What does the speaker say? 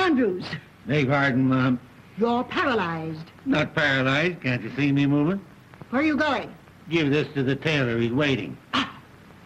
Andrews. Beg pardon, Mom. You're paralyzed. Not paralyzed. Can't you see me moving? Where are you going? Give this to the tailor. He's waiting.